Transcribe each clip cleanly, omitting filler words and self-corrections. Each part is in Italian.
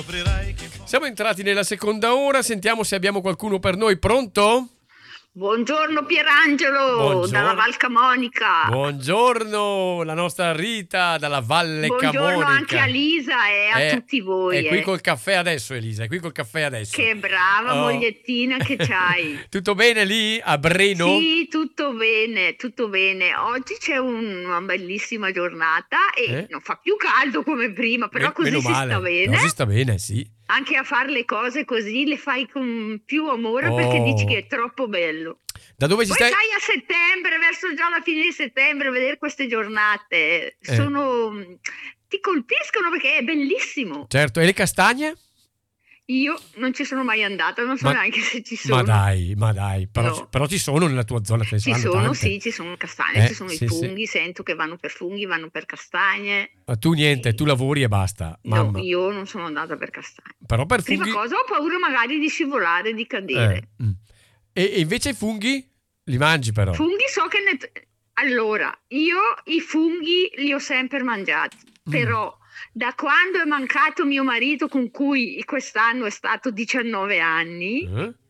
Siamo entrati nella seconda ora, sentiamo se abbiamo qualcuno per noi. Pronto? Buongiorno Pierangelo, Buongiorno. dalla Val Camonica. Buongiorno, la nostra Rita dalla Valle Camonica. Buongiorno anche a Lisa e a tutti voi. È qui col caffè adesso, Elisa, è qui col caffè adesso. Che brava mogliettina che c'hai. Tutto bene lì a Breno? Sì, tutto bene, tutto bene. Oggi c'è una bellissima giornata e non fa più caldo come prima, però così si sta bene. Così sta bene, sì. Anche a fare le cose così le fai con più amore perché dici che è troppo bello. Da dove Poi sai a settembre, verso già la fine di settembre, vedere queste giornate ti colpiscono perché è bellissimo. Certo, e le castagne? Io non ci sono mai andata, non so neanche se ci sono. Ma dai, però ci sono nella tua zona. Ci sono, sì, ci sono castagne, ci sono i funghi, sento che vanno per funghi, vanno per castagne. Ma tu niente, tu lavori e basta. Mamma. No, io non sono andata per castagne. Però per Prima funghi... cosa ho paura magari di scivolare, di cadere. E invece i funghi li mangi però? Funghi so che Allora, io i funghi li ho sempre mangiati, però... Da quando è mancato mio marito, con cui quest'anno è stato 19 anni,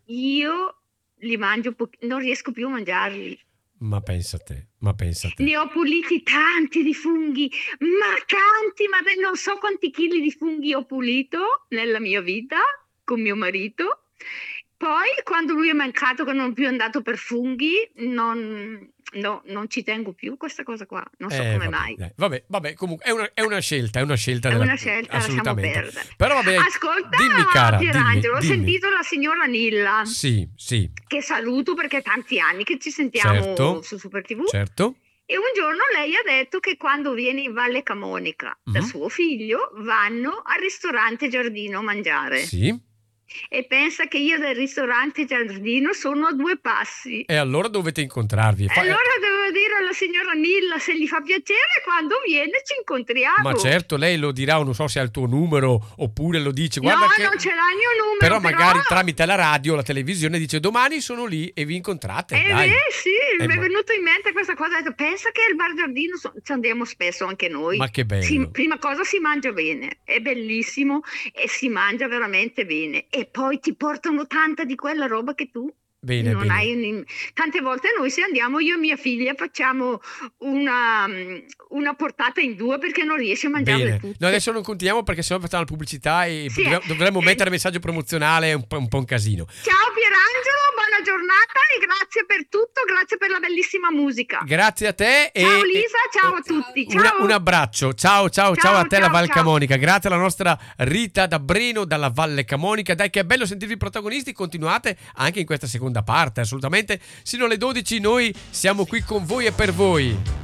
io li mangio non riesco più a mangiarli. Ma pensa a te. Ne ho puliti tanti di funghi, ma tanti, ma non so quanti chili di funghi ho pulito nella mia vita con mio marito. Poi quando lui è mancato, che non è più andato per funghi, non ci tengo più questa cosa qua, non so come mai. Vabbè, comunque è una scelta, assolutamente. Lasciamo perdere. Però vabbè, ascolta, dimmi cara, Pierangelo, dimmi. Ho sentito la signora Nilla. Sì. Che saluto perché è tanti anni che ci sentiamo su Super TV. Certo. E un giorno lei ha detto che quando viene in Valle Camonica da suo figlio vanno al ristorante Giardino a mangiare. Sì. E pensa che io del ristorante Giardino sono a 2 passi. E allora dovete incontrarvi. Allora devo dire alla signora Nilla, se gli fa piacere, quando viene ci incontriamo. Ma certo, lei lo dirà, non so se ha il tuo numero oppure lo dice. Guarda no, che... non ce l'ha il mio numero. Però magari tramite la radio, la televisione dice domani sono lì e vi incontrate. Sì, mi è venuto in mente questa cosa. Ho detto, pensa che al Bar Giardino ci andiamo spesso anche noi. Ma che bello. Prima cosa si mangia bene, è bellissimo e si mangia veramente bene. E poi ti portano tanta di quella roba che tu non hai. Tante volte noi se andiamo, io e mia figlia facciamo una portata in 2 perché non riesce a mangiarle tutte. No, adesso non continuiamo perché sennò facciamo la pubblicità e dovremmo mettere messaggio promozionale, è un po' un casino. Ciao Pierangelo, buona giornata e grazie per tutto, grazie per la bellissima musica. Grazie a te. Ciao Lisa, ciao a tutti. Ciao. Un abbraccio, ciao a te, la Val Camonica. Grazie alla nostra Rita da Breno, dalla Valle Camonica. Dai, che è bello sentirvi protagonisti, continuate anche in questa seconda parte, assolutamente. Sino alle 12 noi siamo qui con voi e per voi.